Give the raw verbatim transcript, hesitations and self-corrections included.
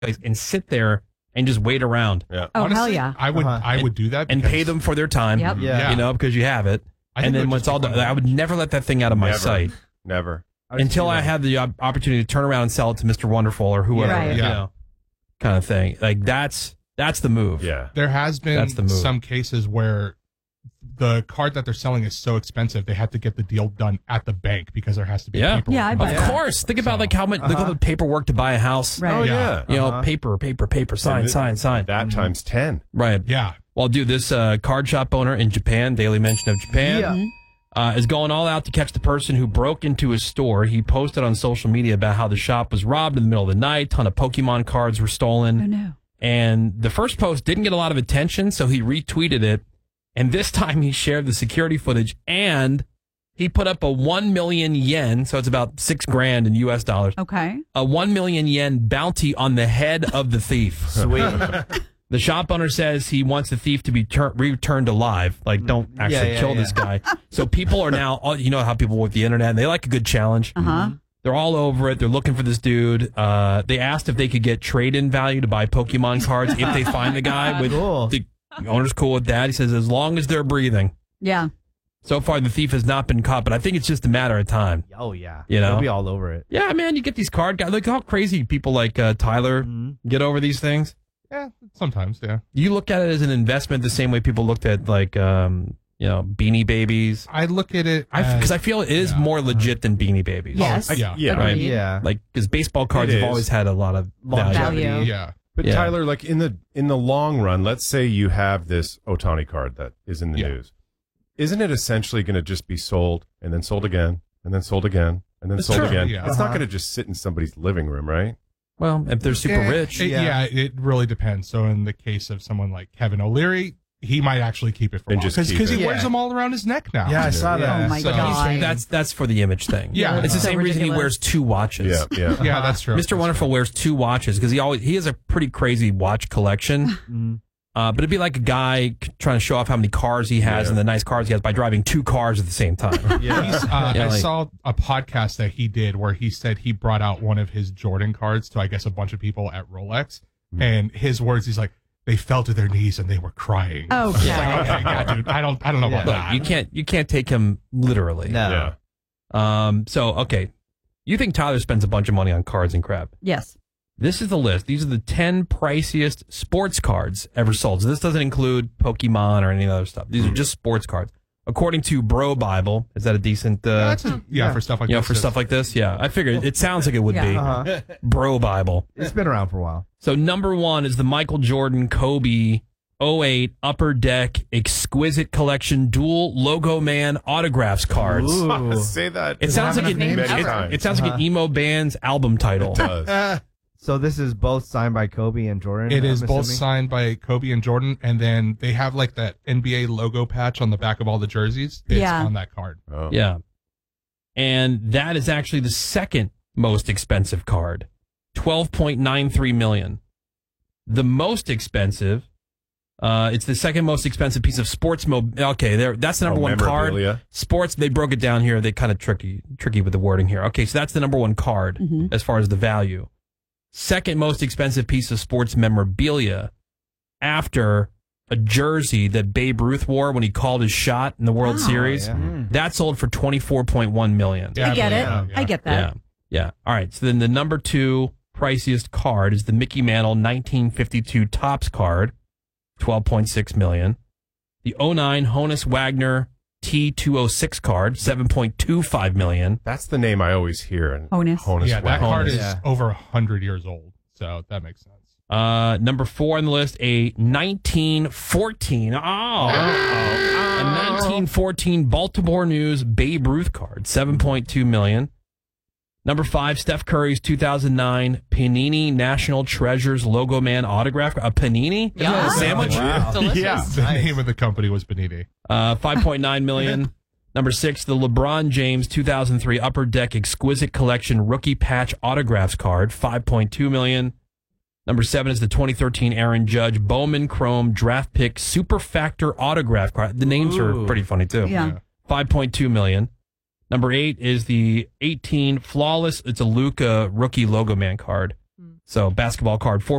place and sit there and just wait around. Yeah. Oh, Honestly, hell yeah. I would Uh-huh. I would do that and because- pay them for their time. Yep. Yeah. You know, because you have it. I think And it then would when just it's all be done, fun. I would never let that thing out of my Never. sight Never. until I have the op- opportunity to turn around and sell it to Mister Wonderful or whoever, Right. you Yeah. know, kind of thing. Like that's that's the move. Yeah. There has been That's the move. some cases where the card that they're selling is so expensive they have to get the deal done at the bank because there has to be Yeah. paperwork. Yeah, I Of bet. Yeah. course. Think about So, like how much look at the paperwork to buy a house. Right. Oh, Yeah. yeah. You know, Uh-huh. paper, paper, paper, sign, And th- sign, sign. That times ten. Right. Yeah. Well, dude, this uh, card shop owner in Japan, Daily Mention of Japan, Yeah. uh, is going all out to catch the person who broke into his store. He posted on social media about how the shop was robbed in the middle of the night. Ton of Pokemon cards were stolen. Oh, no. And the first post didn't get a lot of attention, so he retweeted it. And this time he shared the security footage and he put up a one million yen, so it's about six grand in U S dollars, Okay. a one million yen bounty on the head of the thief. Sweet. The shop owner says he wants the thief to be tur- returned alive. Like, don't actually Yeah, yeah, kill yeah. this guy. So people are now, all- you know how people with the internet, they like a good challenge. Uh huh. They're all over it. They're looking for this dude. Uh, they asked if they could get trade-in value to buy Pokemon cards if they find the guy. With Cool. The owner's cool with that. He says as long as they're breathing. Yeah. So far, the thief has not been caught, but I think it's just a matter of time. Oh, yeah. You know? They'll be all over it. Yeah, man, you get these card guys. Look how crazy people like uh, Tyler Mhm. get over these things. Yeah. Sometimes. Yeah. You look at it as an investment the same way people looked at, like, um, you know, Beanie Babies. I look at it Because as- I feel it is yeah. more legit than Beanie Babies. Yes. I- yeah. Yeah. Right. Agreed. Yeah. Like, because baseball cards It have is. always had a lot of value. Longevity. Value. Yeah. But Yeah. Tyler, like in the in the long run, let's say you have this Otani card that is in the Yeah. news. Isn't it essentially going to just be sold and then sold again and then sold again and then It's sold true. again? Yeah. It's not Uh-huh. going to just sit in somebody's living room, right? Well, if they're super Eh, rich. it- Yeah. yeah. It really depends. So in the case of someone like Kevin O'Leary, he might actually keep it for a And while just because keep he it. wears Yeah. them all around his neck now. Yeah, I saw Yeah. that. Oh, my So- God. That's that's for the image thing. Yeah. It's the So same reason he ridiculous. wears two watches. Yeah, yeah. Yeah, that's true. Mister That's Wonderful wears two watches because he always he has a pretty crazy watch collection. Mhm. Uh, but it'd be like a guy c- trying to show off how many cars he has Yeah. and the nice cars he has by driving two cars at the same time. Yeah. He's, uh, Yeah, I like- saw a podcast that he did where he said he brought out one of his Jordan cards to, I guess, a bunch of people at Rolex. Hmm. And his words, he's like, they fell to their knees and they were crying. Oh, It's yeah. like, okay, yeah, dude, I don't, I don't know about Look, that. you can't you can't take him literally. No. Yeah. Um. So okay, you think Tyler spends a bunch of money on cards and crap? Yes. This is the list. These are the ten priciest sports cards ever sold. So this doesn't include Pokemon or any other stuff. These are just sports cards. According to Bro Bible, is that a decent? Uh, That's a- yeah, for stuff like you know, this. for stuff like this, yeah. I figured it sounds like it would be Uh-huh. Bro Bible. It's been around for a while. So number one is the Michael Jordan Kobe oh eight Upper Deck Exquisite Collection Dual Logo Man Autographs cards. Ooh. Say that. It sounds like have an, enough names? Many it, times. it sounds like an emo band's album title. It does. So this is both signed by Kobe and Jordan? It is I'm both assuming? signed by Kobe and Jordan, and then they have like that N B A logo patch on the back of all the jerseys. It's Yeah. on that card. Oh. Yeah. And that is actually the second most expensive card. twelve point nine three million. The most expensive, uh, it's the second most expensive piece of sports mo okay, there that's the number Oh, one card. memorabilia. Sports, they broke it down here. They kind of tricky tricky with the wording here. Okay, so that's the number one card Mhm. as far as the value. Second most expensive piece of sports memorabilia after a jersey that Babe Ruth wore when he called his shot in the World Oh, Series. yeah. That sold for twenty-four point one million. Yeah, I get believe it. that, yeah. I get that. Yeah. Yeah. All right. So then the number two priciest card is the Mickey Mantle nineteen fifty-two Topps card, twelve point six million. The oh nine Honus Wagner T two oh six card, seven point two five million. That's the name I always hear. In Honus. Honus yeah, that Wagner. card is Yeah. over a hundred years old, so that makes sense. Uh, number four on the list, a nineteen fourteen. Oh, a nineteen fourteen Baltimore News Babe Ruth card, seven point two million. Number five, Steph Curry's two thousand nine Panini National Treasures Logo Man autograph. A Panini? Isn't that a sandwich? Wow. Delicious. Yeah. The name of the company was Beniti. Uh, five point nine million. Number six, the LeBron James two thousand three Upper Deck Exquisite Collection Rookie Patch Autographs card, five point two million. Number seven is the twenty thirteen Aaron Judge Bowman Chrome Draft Pick Super Factor Autograph card. The names are Ooh. pretty funny too. Yeah. five point two million. Number eight is the eighteen Flawless. It's a Luca Rookie Logo Man card, So basketball card, four